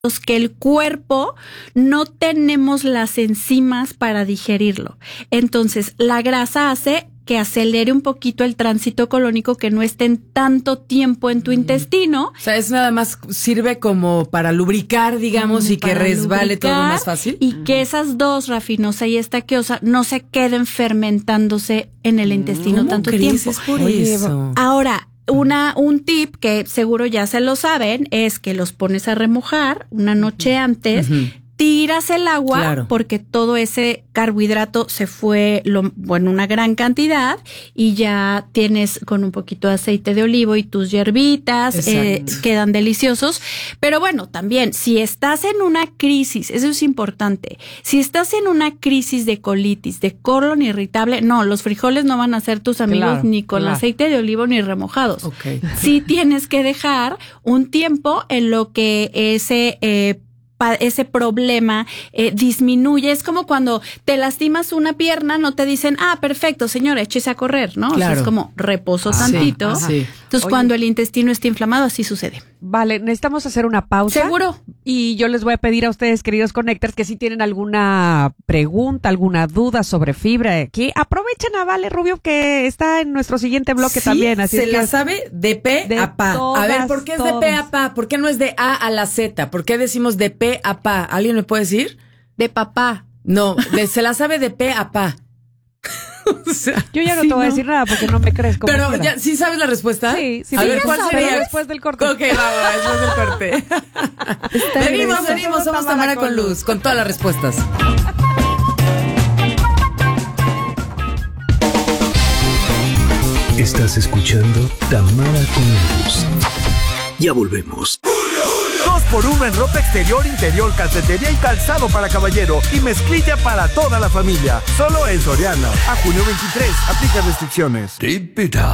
que el cuerpo no tenemos las enzimas para digerirlo. Entonces, la grasa hace que acelere un poquito el tránsito colónico, que no estén tanto tiempo en tu intestino. O sea, es nada más, sirve como para lubricar, digamos, y que resbale todo más fácil. Y que esas dos, rafinosa y estaquiosa, no se queden fermentándose en el intestino tanto tiempo. Es por eso. Ahora, un tip que seguro ya se lo saben es que los pones a remojar una noche antes, tiras el agua porque todo ese carbohidrato se fue una gran cantidad y ya tienes con un poquito de aceite de olivo y tus hierbitas, quedan deliciosos. Pero bueno, también si estás en una crisis, eso es importante, si estás en una crisis de colitis, de colon irritable, no, los frijoles no van a ser tus amigos ni con aceite de olivo ni remojados. Sí tienes que dejar un tiempo en lo que ese problema disminuye. Es como cuando te lastimas una pierna, no te dicen, perfecto, señora, échese a correr, ¿no? Claro. O sea, es como reposo tantito. Entonces, cuando el intestino esté inflamado, así sucede. Vale, necesitamos hacer una pausa. Seguro. Y yo les voy a pedir a ustedes, queridos Connectors, que si tienen alguna pregunta, alguna duda sobre fibra, que aprovechen a Vale Rubio, que está en nuestro siguiente bloque también. Así se la sabe de pe a pa. Todas, a ver, ¿por qué es de pe a pa? ¿Por qué no es de A a la Z? ¿Por qué decimos de pe a pa? ¿Alguien me puede decir? De papá. No, se la sabe de pe a pa. O sea, yo ya no te voy a decir nada porque no me crees. Como pero ya, ¿sí sabes la respuesta? Sí. A ver, ¿cuál sería? Después del corte. Ok, vamos, después del corte. Venimos, somos Tamara con Luz, con todas las respuestas. Estás escuchando Tamara con Luz. Ya volvemos. 2x1 en ropa exterior, interior, calcetería y calzado para caballero y mezclilla para toda la familia. Solo en Soriana. A junio 23. Aplica restricciones. Keep it up.